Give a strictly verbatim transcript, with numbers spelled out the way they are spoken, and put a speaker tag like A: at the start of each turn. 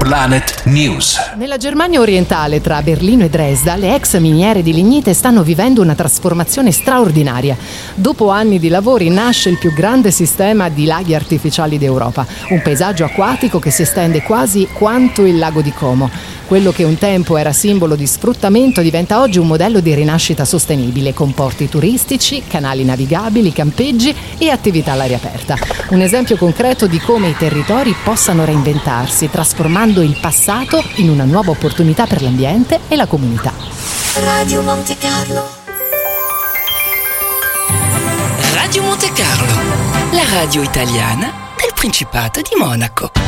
A: Planet News.
B: Nella Germania orientale, tra Berlino e Dresda, le ex miniere di lignite stanno vivendo una trasformazione straordinaria. Dopo anni di lavori nasce il più grande sistema di laghi artificiali d'Europa, un paesaggio acquatico che si estende quasi quanto il lago di Como. Quello che un tempo era simbolo di sfruttamento diventa oggi un modello di rinascita sostenibile, con porti turistici, canali navigabili, campeggi e attività all'aria aperta. Un esempio concreto di come i territori possano reinventarsi, trasformando il passato in una nuova opportunità per l'ambiente e la comunità.
C: Radio Monte Carlo.
D: Radio Monte Carlo, la radio italiana del Principato di Monaco.